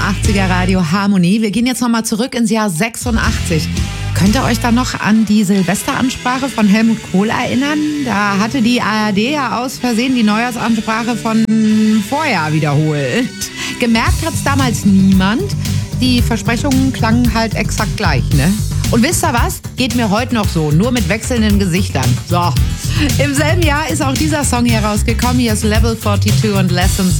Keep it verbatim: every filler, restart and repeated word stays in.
achtziger Radio Harmonie. Wir gehen jetzt nochmal zurück ins Jahr sechsundachtzig. Könnt ihr euch da noch an die Silvesteransprache von Helmut Kohl erinnern? Da hatte die A R D ja aus Versehen die Neujahrsansprache von vorher wiederholt. Gemerkt hat's damals niemand. Die Versprechungen klangen halt exakt gleich, ne? Und wisst ihr was? Geht mir heute noch so, nur mit wechselnden Gesichtern. So, im selben Jahr ist auch dieser Song hier rausgekommen. Hier ist Level zweiundvierzig und Lessons